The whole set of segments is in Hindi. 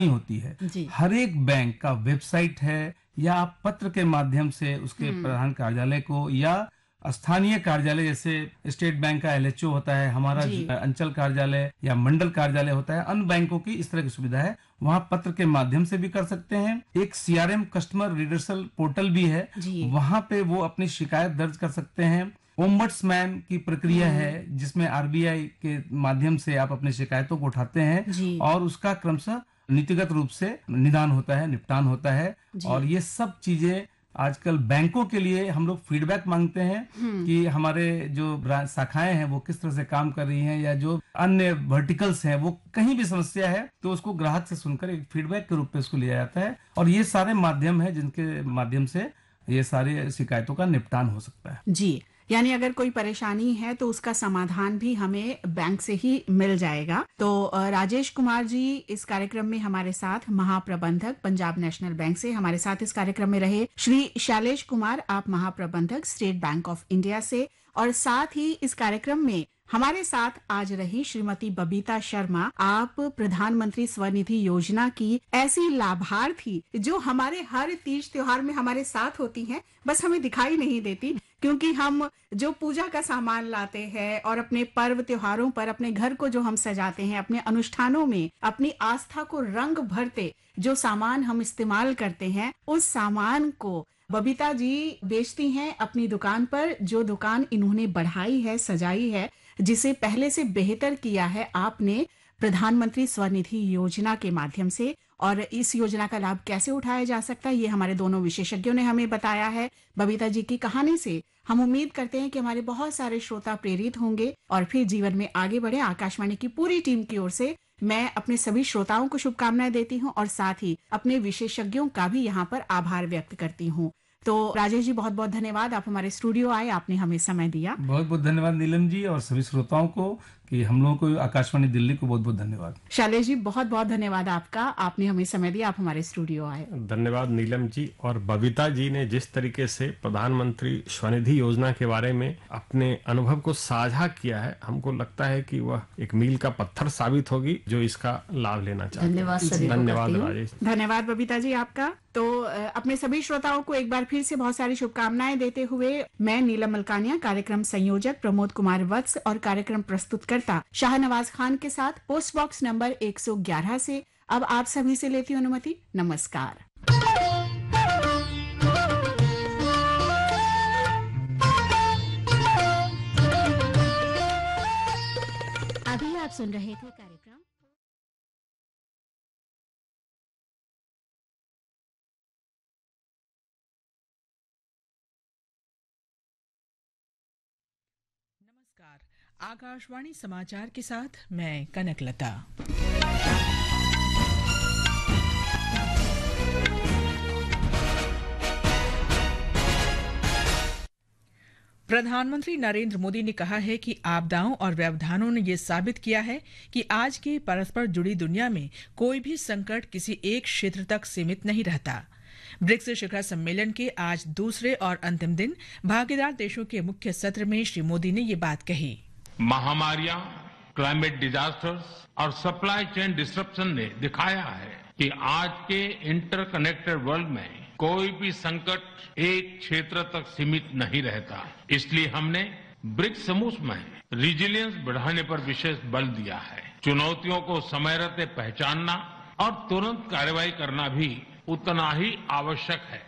होती है। जी। हर एक बैंक का वेबसाइट है, या आप पत्र के माध्यम से उसके प्रधान कार्यालय को, या स्थानीय कार्यालय जैसे स्टेट बैंक का एलएचओ होता है, हमारा जी। अंचल कार्यालय या मंडल कार्यालय होता है, अन्य बैंकों की इस तरह की सुविधा है, वहां पत्र के माध्यम से भी कर सकते हैं। एक सीआरएम कस्टमर रिडर्सल पोर्टल भी है, जी। वहां पे वो अपनी शिकायत दर्ज कर सकते हैं। ओम्बड्समैन की प्रक्रिया है, जिसमें आरबीआई के माध्यम से आप अपनी शिकायतों को उठाते हैं जी। और उसका क्रमशः नीतिगत रूप से निदान होता है, निपटान होता है। जी। और ये सब चीजें आजकल बैंकों के लिए हम लोग फीडबैक मांगते हैं कि हमारे जो शाखाएं हैं वो किस तरह से काम कर रही हैं, या जो अन्य वर्टिकल्स हैं वो कहीं भी समस्या है तो उसको ग्राहक से सुनकर एक फीडबैक के रूप में उसको लिया जाता है। और ये सारे माध्यम है जिनके माध्यम से ये सारी शिकायतों का निपटान हो सकता है। जी, यानी अगर कोई परेशानी है तो उसका समाधान भी हमें बैंक से ही मिल जाएगा। तो राजेश कुमार जी इस कार्यक्रम में हमारे साथ, महाप्रबंधक पंजाब नेशनल बैंक से हमारे साथ इस कार्यक्रम में रहे। श्री शैलेश कुमार, आप महाप्रबंधक स्टेट बैंक ऑफ इंडिया से, और साथ ही इस कार्यक्रम में हमारे साथ आज रही श्रीमती बबीता शर्मा, आप प्रधानमंत्री स्वनिधि योजना की ऐसी लाभार्थी जो हमारे हर तीज त्योहार में हमारे साथ होती हैं, बस हमें दिखाई नहीं देती, क्योंकि हम जो पूजा का सामान लाते हैं और अपने पर्व त्योहारों पर अपने घर को जो हम सजाते हैं, अपने अनुष्ठानों में अपनी आस्था को रंग भरते जो सामान हम इस्तेमाल करते हैं, उस सामान को बबीता जी बेचती हैं अपनी दुकान पर, जो दुकान इन्होंने बढ़ाई है, सजाई है, जिसे पहले से बेहतर किया है आपने प्रधानमंत्री स्वनिधि योजना के माध्यम से। और इस योजना का लाभ कैसे उठाया जा सकता है, ये हमारे दोनों विशेषज्ञों ने हमें बताया है। बबीता जी की कहानी से हम उम्मीद करते हैं कि हमारे बहुत सारे श्रोता प्रेरित होंगे और फिर जीवन में आगे बढ़े। आकाशवाणी की पूरी टीम की ओर से मैं अपने सभी श्रोताओं को शुभकामनाएं देती हूँ और साथ ही अपने विशेषज्ञों का भी यहाँ पर आभार व्यक्त करती हूँ। तो राजेश जी, बहुत बहुत धन्यवाद, आप हमारे स्टूडियो आए, आपने हमें समय दिया। बहुत बहुत धन्यवाद नीलम जी, और सभी श्रोताओं को कि हम लोगों को, आकाशवाणी दिल्ली को बहुत बहुत धन्यवाद। शैलेश जी, बहुत बहुत धन्यवाद आपका, आपने हमें समय दिया, आप हमारे स्टूडियो आए। धन्यवाद नीलम जी। और बबीता जी ने जिस तरीके से प्रधानमंत्री स्वनिधि योजना के बारे में अपने अनुभव को साझा किया है, हमको लगता है कि वह एक मील का पत्थर साबित होगी जो इसका लाभ लेना चाहते हैं। धन्यवाद राजेश। धन्यवाद बबीता जी आपका। तो अपने सभी श्रोताओं को एक बार फिर से बहुत सारी शुभकामनाएं देते हुए मैं नीलम मलकानिया, कार्यक्रम संयोजक प्रमोद कुमार वत्स और कार्यक्रम प्रस्तुतकर्ता शाहनवाज खान के साथ पोस्ट बॉक्स नंबर 111 से अब आप सभी से लेती हूँ अनुमति। नमस्कार। अभी आप सुन रहे थे कार्यक्रम आकाशवाणी समाचार के साथ मैं कनकलता। प्रधानमंत्री नरेंद्र मोदी ने कहा है कि आपदाओं और व्यवधानों ने यह साबित किया है कि आज की परस्पर जुड़ी दुनिया में कोई भी संकट किसी एक क्षेत्र तक सीमित नहीं रहता। ब्रिक्स शिखर सम्मेलन के आज दूसरे और अंतिम दिन भागीदार देशों के मुख्य सत्र में श्री मोदी ने ये बात कही। महामारियां, क्लाइमेट डिजास्टर्स और सप्लाई चेन डिस्ट्रप्शन ने दिखाया है कि आज के इंटरकनेक्टेड वर्ल्ड में कोई भी संकट एक क्षेत्र तक सीमित नहीं रहता। इसलिए हमने ब्रिक्स समूह में रिजिलियंस बढ़ाने पर विशेष बल दिया है। चुनौतियों को समय रहते पहचानना और तुरंत कार्रवाई करना भी उतना ही आवश्यक है।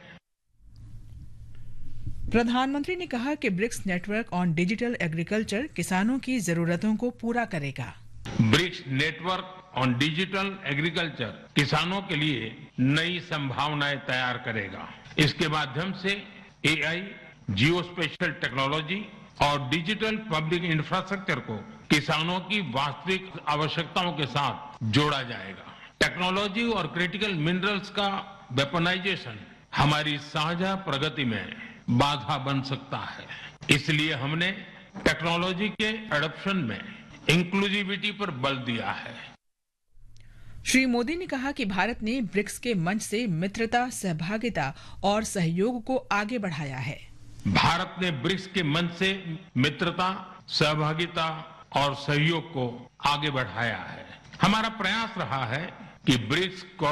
प्रधानमंत्री ने कहा कि BRICS network on digital agriculture किसानों की जरूरतों को पूरा करेगा। BRICS network on digital agriculture किसानों के लिए नई संभावनाएं तैयार करेगा। इसके माध्यम से एआई, जियो स्पेशल टेक्नोलॉजी और डिजिटल पब्लिक इंफ्रास्ट्रक्चर को किसानों की वास्तविक आवश्यकताओं के साथ जोड़ा जाएगा। टेक्नोलॉजी और क्रिटिकल मिनरल्स का वेपनाइजेशन हमारी साझा प्रगति में बाधा बन सकता है। इसलिए हमने टेक्नोलॉजी के एडॉप्शन में इंक्लूसिविटी पर बल दिया है। श्री मोदी ने कहा कि भारत ने ब्रिक्स के मंच से मित्रता, सहभागिता और सहयोग को आगे बढ़ाया है। भारत ने ब्रिक्स के मंच से मित्रता, सहभागिता और सहयोग को आगे बढ़ाया है। हमारा प्रयास रहा है कि ब्रिक्स